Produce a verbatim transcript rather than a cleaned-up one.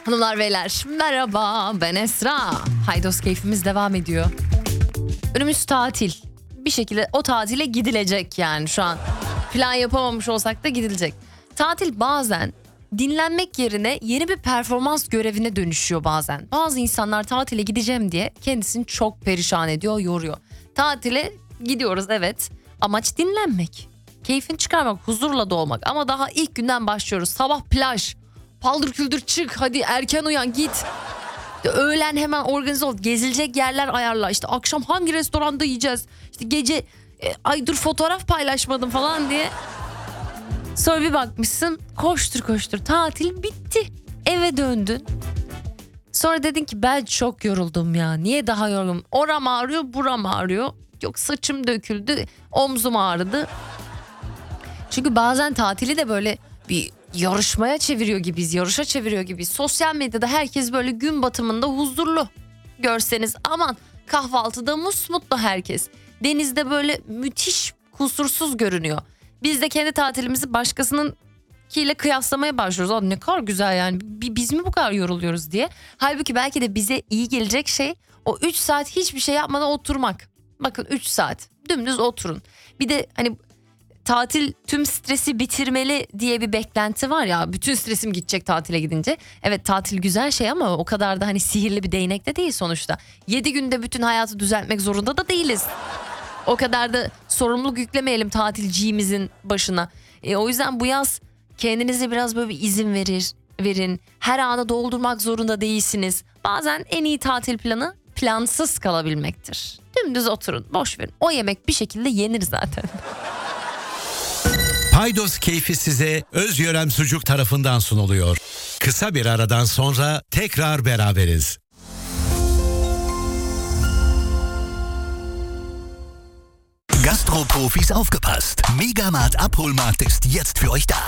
Hanımlar beyler merhaba, ben Esra. Haydos keyfimiz devam ediyor. Önümüz tatil. Bir şekilde o tatile gidilecek yani, şu an plan yapamamış olsak da gidilecek. Tatil bazen dinlenmek yerine yeni bir performans görevine dönüşüyor bazen. Bazı insanlar tatile gideceğim diye kendisini çok perişan ediyor, yoruyor. Tatile gidiyoruz evet, amaç dinlenmek. Keyfini çıkarmak, huzurla dolmak, ama daha ilk günden başlıyoruz. Sabah plaj, paldır küldür çık, hadi erken uyan git. İşte öğlen hemen organize ol, gezilecek yerler ayarla. İşte akşam hangi restoranda yiyeceğiz? İşte gece e, ay dur fotoğraf paylaşmadım falan diye. Sonra bir bakmışsın koştur koştur tatil bitti. Eve döndün. Sonra dedin ki ben çok yoruldum ya. Niye daha yoruldum? Oram ağrıyor, buram ağrıyor. Yok saçım döküldü, omzum ağrıdı. Çünkü bazen tatili de böyle bir yarışmaya çeviriyor gibiyiz, yarışa çeviriyor gibiyiz. Sosyal medyada herkes böyle gün batımında huzurlu. Görseniz aman, kahvaltıda musmutlu herkes. Denizde böyle müthiş, kusursuz görünüyor. Biz de kendi tatilimizi başkasınınkiyle kıyaslamaya başlıyoruz. Aa, ne kadar güzel yani, biz mi bu kadar yoruluyoruz diye. Halbuki belki de bize iyi gelecek şey o üç saat hiçbir şey yapmadan oturmak. Bakın üç saat dümdüz oturun. Bir de hani tatil tüm stresi bitirmeli diye bir beklenti var ya. Bütün stresim gidecek tatile gidince. Evet, tatil güzel şey ama o kadar da hani sihirli bir değnek de değil sonuçta. yedi günde bütün hayatı düzeltmek zorunda da değiliz. O kadar da sorumluluk yüklemeyelim tatilcimizin başına. E, o yüzden bu yaz kendinize biraz böyle bir izin verir, verin. Her anı doldurmak zorunda değilsiniz. Bazen en iyi tatil planı plansız kalabilmektir. Dümdüz oturun, boş verin. O yemek bir şekilde yenir zaten. Haydos keyfi size Özyörem Sucuk tarafından sunuluyor. Kısa bir aradan sonra tekrar beraberiz. Gastroprofis aufgepasst! Megamat Abholmarkt ist jetzt für euch da.